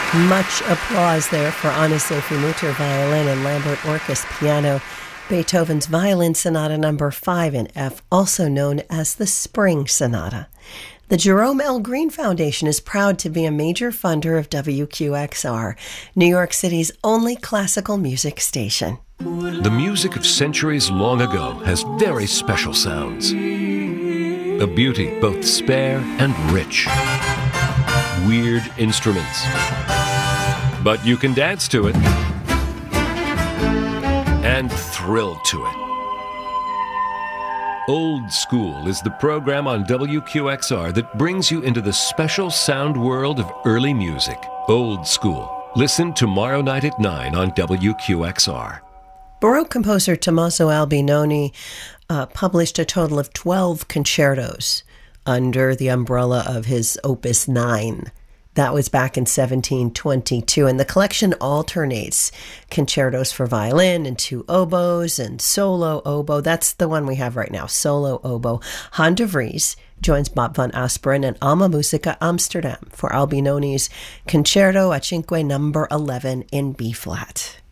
Much applause there for Anna-Sophie Mutter violin and Lambert Orkes piano. Beethoven's Violin Sonata No. 5 in F, also known as the Spring Sonata. The Jerome L. Green Foundation is proud to be a major funder of WQXR, New York City's only classical music station. The music of centuries long ago has very special sounds. A beauty both spare and rich. Weird instruments. But you can dance to it and thrill to it. Old School is the program on WQXR that brings you into the special sound world of early music. Old School. Listen tomorrow night at 9 on WQXR. Baroque composer Tommaso Albinoni published a total of 12 concertos under the umbrella of his Opus 9. That was back in 1722, and the collection alternates concertos for violin and 2 oboes and solo oboe. That's the one we have right now, solo oboe. Han de Vries joins Bob van Asperen and Alma Musica Amsterdam for Albinoni's Concerto a Cinque No. 11 in B-flat.